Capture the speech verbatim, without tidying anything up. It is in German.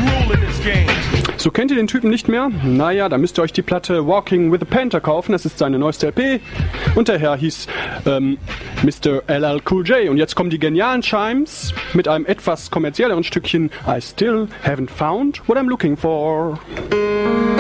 So, kennt ihr den Typen nicht mehr? Naja, da müsst ihr euch die Platte Walking with the Panther kaufen. Das ist seine neueste L P. Und der Herr hieß ähm, Mister L L Cool J. Und jetzt kommen die genialen Chimes mit einem etwas kommerzielleren Stückchen I Still Haven't Found What I'm Looking For.